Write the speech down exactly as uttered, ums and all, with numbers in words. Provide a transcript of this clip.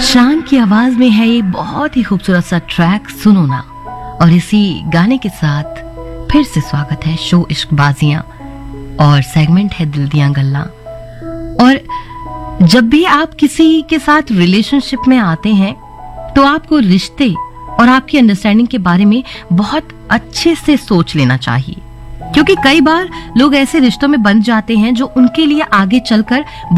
शान की आवाज में है ये बहुत ही खूबसूरत सा ट्रैक सुनो ना। और इसी गाने के साथ फिर से स्वागत है शो इश्कबाजियां और सेगमेंट है दिल दियां गल्ला। और जब भी आप किसी के साथ रिलेशनशिप में आते हैं तो आपको रिश्ते और आपकी अंडरस्टैंडिंग के बारे में बहुत अच्छे से सोच लेना चाहिए, क्योंकि कई बार लोग ऐसे रिश्तों में बंध जाते हैं जो उनके लिए आगे चलकर